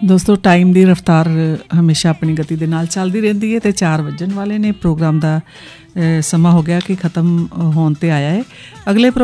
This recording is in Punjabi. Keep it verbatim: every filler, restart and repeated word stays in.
ਦੋਸਤੋ ਟਾਈਮ ਦੀ ਰਫ਼ਤਾਰ ਹਮੇਸ਼ਾ ਆਪਣੀ ਗਤੀ ਦੇ ਨਾਲ ਚੱਲਦੀ ਰਹਿੰਦੀ ਹੈ ਅਤੇ ਚਾਰ ਵੱਜਣ ਵਾਲੇ ਨੇ। ਪ੍ਰੋਗਰਾਮ ਦਾ ਸਮਾਂ ਹੋ ਗਿਆ ਕਿ ਖ਼ਤਮ ਹੋਣ 'ਤੇ ਆਇਆ ਹੈ। ਅਗਲੇ